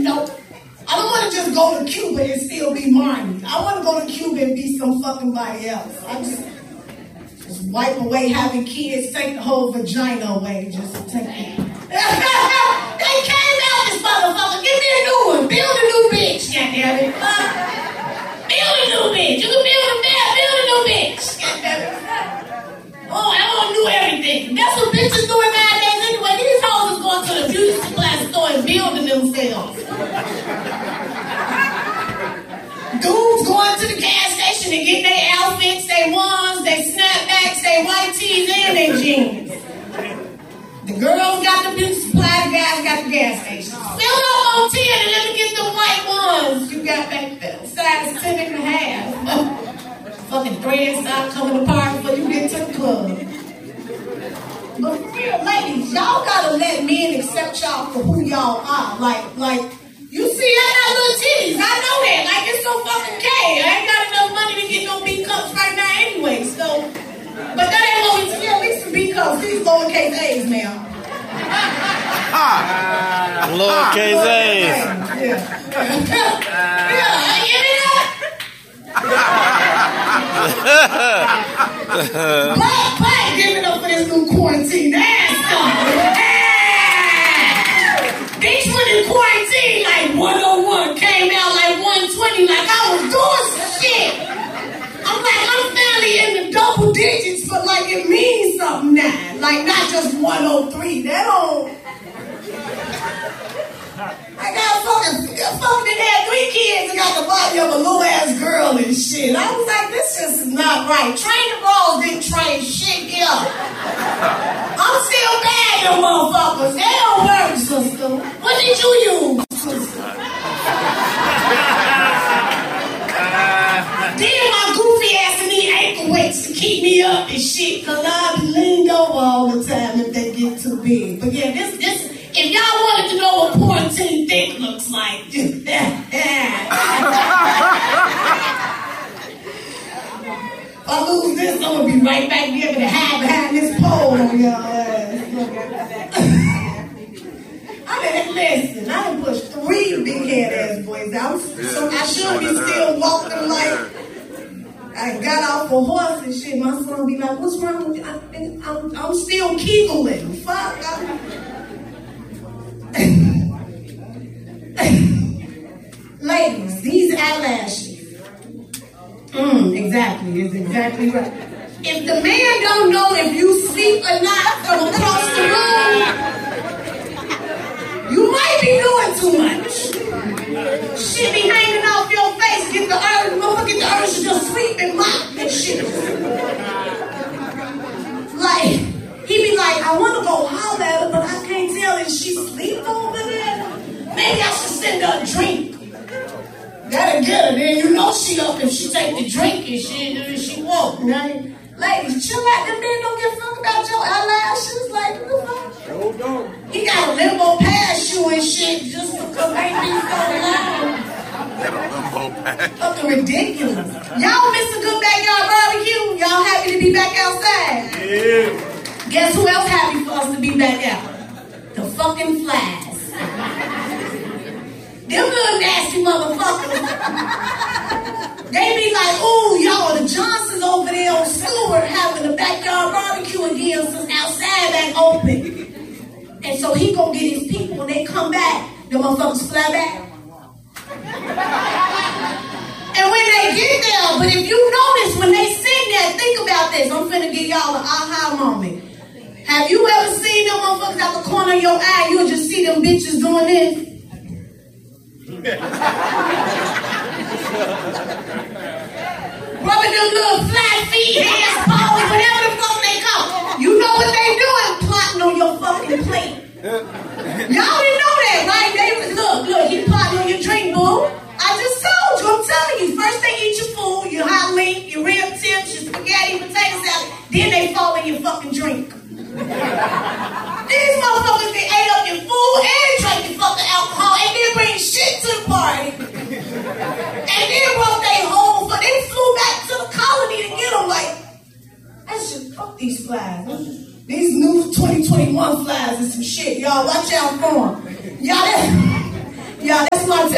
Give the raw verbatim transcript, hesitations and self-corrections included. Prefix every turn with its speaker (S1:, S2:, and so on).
S1: Nope. I don't want to just go to Cuba and still be Marnie. I want to go to Cuba and be some fucking body else. I just, just wipe away having kids, take the whole vagina away. Just take it. They came out this motherfucker. Give me a new one. Build a new bitch, goddammit. Uh, build a new bitch. You can build a bed. Build a new bitch. Goddammit. Oh, I want to do everything. That's what bitches doing nowadays anyway. These hoes is going to the beauty supply store and building themselves. Dudes going to the gas station and getting their outfits, their ones, their snapbacks, their white tees, and their jeans. The girls got the beauty supply, the guys got the gas station. Fill up on ten and let me get the white ones. You got back there. Size ten and a half. Fucking threads stop coming apart before you get to the club. But for real, ladies, y'all gotta let men accept y'all for who y'all are. Like, like, you see, I got little titties. I know that. Like, it's so fucking gay. I ain't got enough money to get no B cups right now anyway. So, but that ain't what we feel. At least some B cups. These lowercase A's, ma'am.
S2: Ah, lowercase A's.
S1: Yeah. Yeah, give me that. Black, black, give it up for this new quarantine. That's something. Bitch went in quarantine like one oh one, came out like one twenty, like I was doing some shit. I'm like, I'm finally in the double digits, but like it means something now. Like not just one oh three. That don't. I got fucking, fucking had three kids and got the body of a little ass girl and shit. I was like, this just is not right. Train the balls didn't train shit here. I'm still bad, them motherfuckers. They don't work, sister. What did you use, sister? Then my goofy ass need ankle weights to keep me up and shit, cause I be leaned over all the time if they get too big. But yeah, this, this, if y'all wanted to know what quarantine thick looks like, if I lose this, I'm gonna be right back there to hide behind this pole on y'all ass. I didn't listen. I done pushed three big head ass boys out. So I should be still walking like I got off a horse and shit. My son be like, "What's wrong with you?" I, I'm, I'm still keegling. Fuck. I'm, ladies, these eyelashes. Mm, exactly, it's exactly right. If the man don't know if you sleep or not from across the room, you might be doing too much. Shit be hanging off your face. Get the urge, motherfucker, get the urge to just sleep and mop and shit. Like, he be like, I want to go holler at her, but I can't tell if she sleep over there. Maybe I should send her a drink. That'll get her. Then you know she up if she take the drink and shit, and she won't. Right? Ladies, chill out. Them men don't give a fuck about your eyelashes. Like, what the fuck? No, don't. He got a limbo pass shoe and shit just because they be so loud. Fucking ridiculous. Y'all miss a good backyard barbecue? Y'all happy to be back outside? Yeah. Guess who else happy for us to be back out? The fucking flies. Them little nasty motherfuckers. They be like, ooh, y'all, the Johnsons over there on Stewart having a backyard barbecue again since outside back open. And so he gonna get his people when they come back, the motherfuckers fly back. And when they get there, but if you notice, when they sit there, think about this. I'm finna give y'all an aha moment. Have you ever seen them motherfuckers out the corner of your eye? You'll just see them bitches doing this. Rubbing them little flat feet, hands, paws, whatever the fuck they call. You know what they doing? Plotting on your fucking plate. Y'all didn't know that, right? They was, look, look, you plotting on your drink, boo. I just told you, I'm telling you. First they eat your food, your hot link, your rib tips, your spaghetti, potato salad. Then they fall in your fucking drink. These motherfuckers, they ate up your food and drank your fucking alcohol and then bring shit to the party. And then brought they home, but they flew back to the colony to get them. Like, that shit, fuck these flies. These new twenty twenty-one flies is some shit. Y'all watch out for them. Y'all, that, y'all, that's my